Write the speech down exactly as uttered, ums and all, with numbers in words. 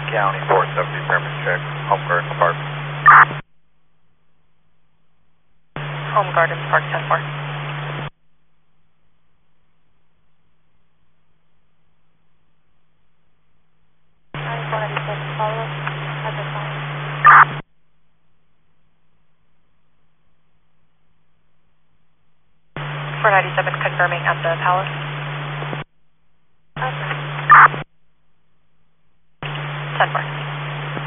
County, four seventy permit check, Home Garden Park. Home Gardens Park, ten four. four ninety-six, follow up at the time. four ninety-seven confirming at the Palace.